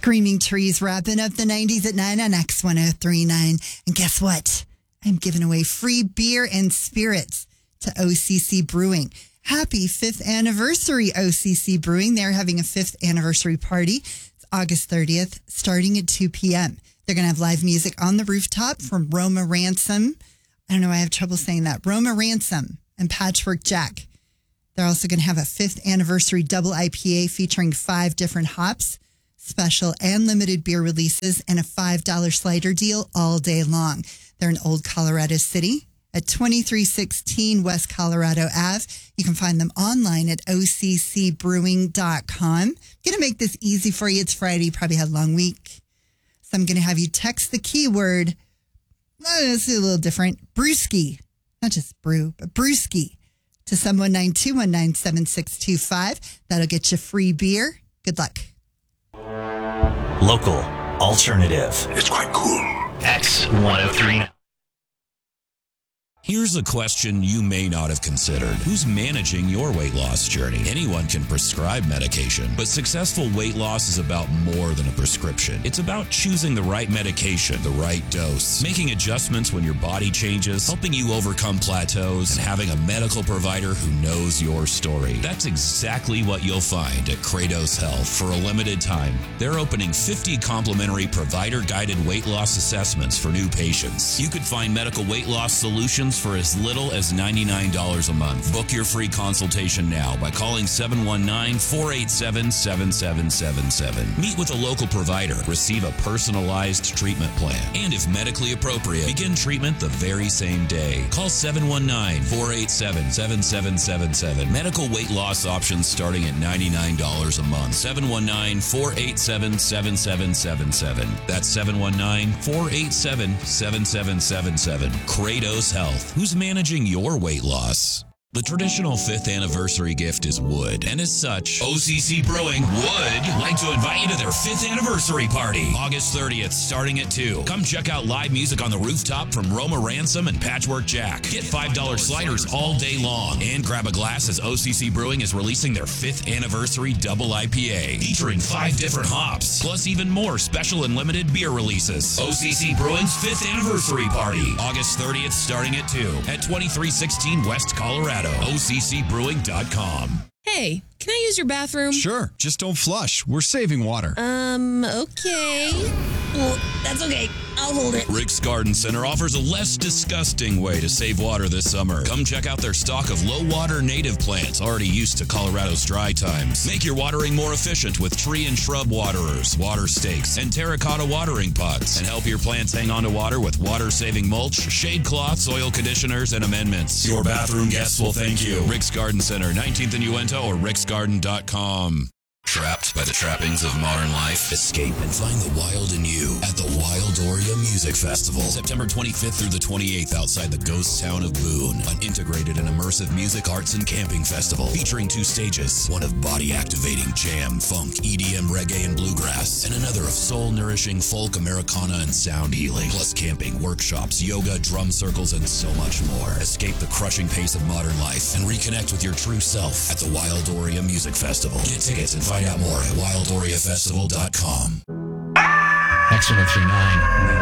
Screaming Trees wrapping up the 90s at 9 on X1039. And guess what? I'm giving away free beer and spirits to OCC Brewing. Happy 5th anniversary, OCC Brewing. They're having a 5th anniversary party. It's August 30th, starting at 2 p.m. They're going to have live music on the rooftop from Roma Ransom. I don't know why I have trouble saying that. Roma Ransom and Patchwork Jack. They're also going to have a 5th anniversary double IPA featuring 5 different hops, special and limited beer releases, and a $5 slider deal all day long. They're in Old Colorado City at 2316 West Colorado Ave. You can find them online at occbrewing.com. I'm going to make this easy for you. It's Friday. You probably had a long week. So I'm going to have you text the keyword, this is a little different, brewski, not just brew, but brewski, to 719-219-7625. That'll get you free beer. Good luck. Local, alternative. It's quite cool. X1039. Here's a question you may not have considered. Who's managing your weight loss journey? Anyone can prescribe medication, but successful weight loss is about more than a prescription. It's about choosing the right medication, the right dose, making adjustments when your body changes, helping you overcome plateaus, and having a medical provider who knows your story. That's exactly what you'll find at Kratos Health. For a limited time, they're opening 50 complimentary provider-guided weight loss assessments for new patients. You could find medical weight loss solutions for as little as $99 a month. Book your free consultation now by calling 719-487-7777. Meet with a local provider, receive a personalized treatment plan, and if medically appropriate, begin treatment the very same day. Call 719-487-7777. Medical weight loss options starting at $99 a month. 719-487-7777. That's 719-487-7777. Kratos Health. Who's managing your weight loss? The traditional 5th anniversary gift is wood, and as such, OCC Brewing would like to invite you to their 5th anniversary party, August 30th, starting at 2. Come check out live music on the rooftop from Roma Ransom and Patchwork Jack. Get $5 sliders all day long, and grab a glass as OCC Brewing is releasing their 5th anniversary double IPA, featuring 5 different hops, plus even more special and limited beer releases. OCC Brewing's 5th anniversary party, August 30th, starting at 2, at 2316 West Colorado. OCCbrewing.com. Hey, can I use your bathroom? Sure, just don't flush. We're saving water. Okay. Well, that's okay. I'll hold it. Rick's Garden Center offers a less disgusting way to save water this summer. Come check out their stock of low-water native plants already used to Colorado's dry times. Make your watering more efficient with tree and shrub waterers, water stakes, and terracotta watering pots. And help your plants hang on to water with water-saving mulch, shade cloths, soil conditioners, and amendments. Your bathroom guests will thank you. Rick's Garden Center, 19th and Uinta, or ricksgarden.com. Trapped by the trappings of modern life? Escape and find the wild in you at the Wildoria Music Festival. September 25th through the 28th outside the ghost town of Boone. An integrated and immersive music, arts, and camping festival featuring 2 stages. One of body-activating jam, funk, EDM, reggae, and bluegrass. And another of soul-nourishing folk, Americana, and sound healing. Plus camping, workshops, yoga, drum circles, and so much more. Escape the crushing pace of modern life and reconnect with your true self at the Wildoria Music Festival. Get tickets and find out more at wildoriafestival.com. X1039.